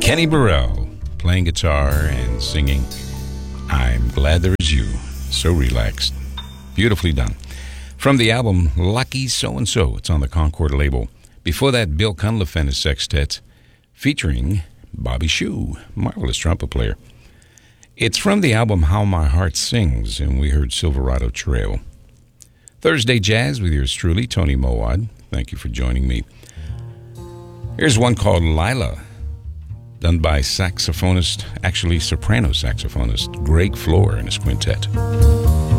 Kenny Burrell playing guitar and singing I'm Glad There's You. So relaxed. Beautifully done. From the album Lucky So-and-So. It's on the Concord label. Before that, Bill Cunliffe and his sextet featuring Bobby Shew, marvelous trumpet player. It's from the album How My Heart Sings, and we heard Silverado Trail. Thursday Jazz with yours truly, Tony Mowad. Thank you for joining me. Here's one called Lila, done by saxophonist, actually soprano saxophonist, Greg Floor and his quintet.